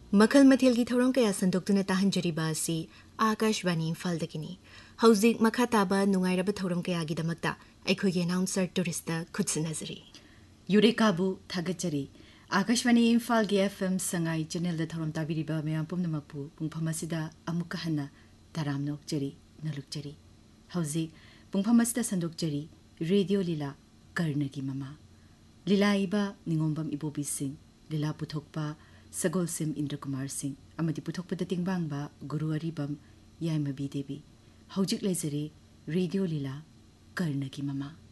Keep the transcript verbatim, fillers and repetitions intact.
मखल मथेल की थौरम कया संदोक्तुना ताहंजरिबा असि आकाशवाणी इम्फालदगिनी हौजिक मखा ताबा नुंगाइरबा थौरम कयागिदमक्ता अैखोयगे अनाउंसर टूरिस्टा खुदसनजरी यूरेकाबु थागचरी आकाशवाणी इम्फाल के एफएम संगाई चैनल थौरम ताबिरिबा मयाम पुमनमकपु पुंगफमसिदा अमुक्का हन्ना ताराम नोकचरी नलुकचरी हौजिक पुंगफमसिदा संदोकचरी रेडियो लीला कर्ण की ममा लीला इबा निंगोंबम इबोबी सिंह लीला पुथोकपा सगोलसिम इंद्र कुमार सिंह अमदि पुथोकपदा तिंगबांगबा गुरु अरिबम याइमबी देवी हौजिक लेजरे रेडियो लीला कर्ण की ममा।